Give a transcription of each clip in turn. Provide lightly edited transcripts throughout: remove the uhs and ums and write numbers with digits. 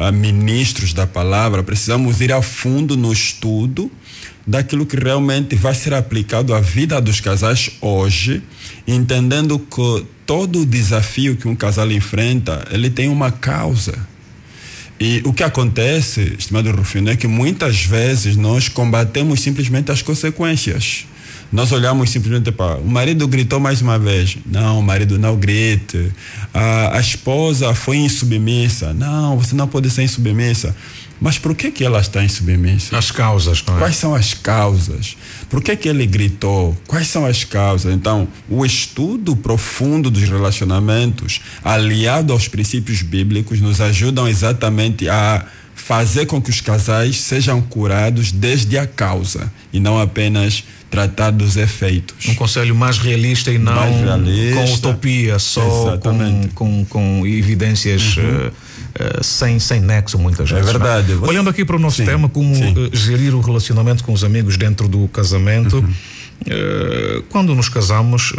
ministros da palavra, precisamos ir a fundo no estudo daquilo que realmente vai ser aplicado à vida dos casais hoje, entendendo que todo o desafio que um casal enfrenta, ele tem uma causa. E o que acontece, estimado Rufino, é que muitas vezes nós combatemos simplesmente as consequências. Nós olhamos simplesmente para o marido gritou mais uma vez. Não, o marido não grite. A esposa foi insubmissa. Não, você não pode ser insubmissa. Mas por que ela está insubmissa? As causas, não é? Quais são as causas? Por que ele gritou? Quais são as causas? Então, o estudo profundo dos relacionamentos, aliado aos princípios bíblicos, nos ajudam exatamente a fazer com que os casais sejam curados desde a causa e não apenas tratar dos efeitos. Um conselho mais realista e não com utopia, só com evidências sem nexo muitas vezes. É verdade. Olhando aqui para o nosso tema, como gerir o relacionamento com os amigos dentro do casamento, quando nos casamos,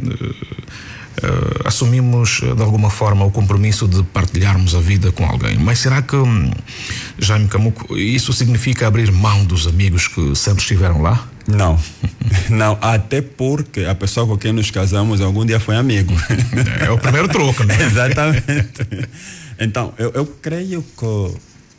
assumimos de alguma forma o compromisso de partilharmos a vida com alguém. Mas será que, Jaime Camuco, isso significa abrir mão dos amigos que sempre estiveram lá? Não, não, até porque a pessoa com quem nos casamos algum dia foi amigo. É o primeiro troco, né? Exatamente. Então, eu creio que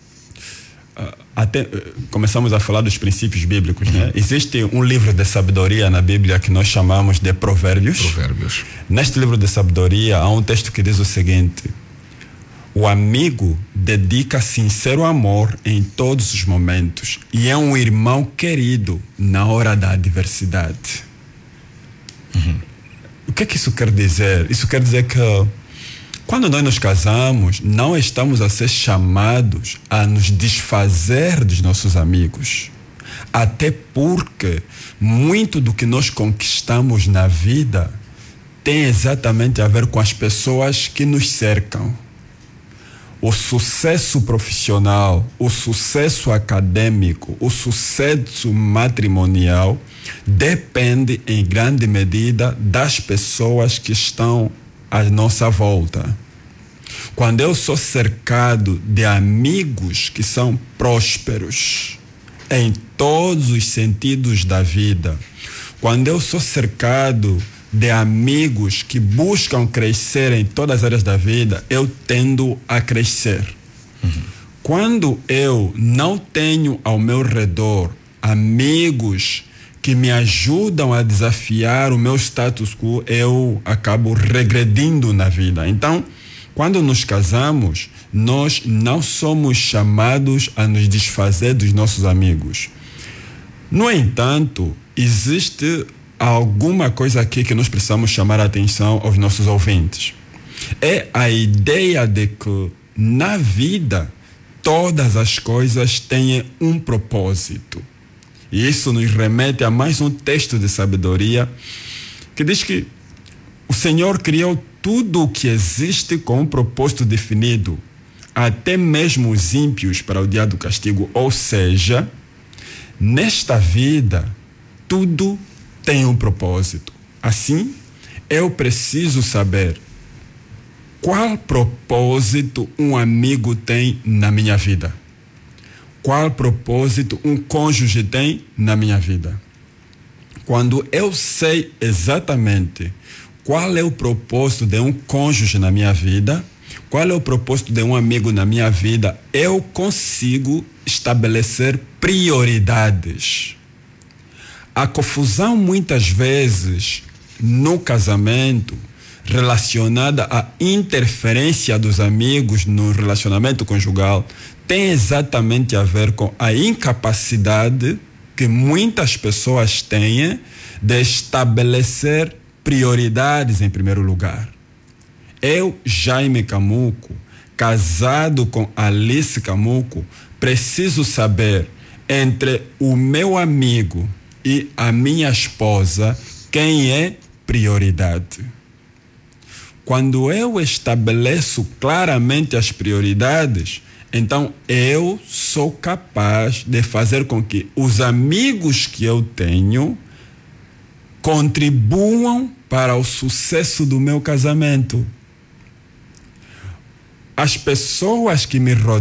até começamos a falar dos princípios bíblicos, né? Existe um livro de sabedoria na Bíblia que nós chamamos de Provérbios. Provérbios. Neste livro de sabedoria há um texto que diz o seguinte: o amigo dedica sincero amor em todos os momentos e é um irmão querido na hora da adversidade. O que é que isso quer dizer? Isso quer dizer que quando nós nos casamos, não estamos a ser chamados a nos desfazer dos nossos amigos. Até porque muito do que nós conquistamos na vida tem exatamente a ver com as pessoas que nos cercam. O sucesso profissional, o sucesso acadêmico, o sucesso matrimonial depende em grande medida das pessoas que estão à nossa volta. Quando eu sou cercado de amigos que são prósperos em todos os sentidos da vida, quando eu sou cercado de amigos que buscam crescer em todas as áreas da vida, eu tendo a crescer. Quando eu não tenho ao meu redor amigos que me ajudam a desafiar o meu status quo, eu acabo regredindo na vida. Então, quando nos casamos, nós não somos chamados a nos desfazer dos nossos amigos. No entanto, existe alguma coisa aqui que nós precisamos chamar a atenção aos nossos ouvintes. É a ideia de que na vida todas as coisas têm um propósito. E isso nos remete a mais um texto de sabedoria que diz que o Senhor criou tudo o que existe com um propósito definido, até mesmo os ímpios para o dia do castigo. Ou seja, nesta vida, tudo tem um propósito. Assim, eu preciso saber qual propósito um amigo tem na minha vida. Qual propósito um cônjuge tem na minha vida. Quando eu sei exatamente qual é o propósito de um cônjuge na minha vida, qual é o propósito de um amigo na minha vida, eu consigo estabelecer prioridades. A confusão muitas vezes no casamento relacionada à interferência dos amigos no relacionamento conjugal tem exatamente a ver com a incapacidade que muitas pessoas têm de estabelecer prioridades em primeiro lugar. Eu, Jaime Camuco, casado com Alice Camuco, preciso saber entre o meu amigo e a minha esposa quem é prioridade. Quando eu estabeleço claramente as prioridades, então eu sou capaz de fazer com que os amigos que eu tenho contribuam para o sucesso do meu casamento. As pessoas que me rodeiam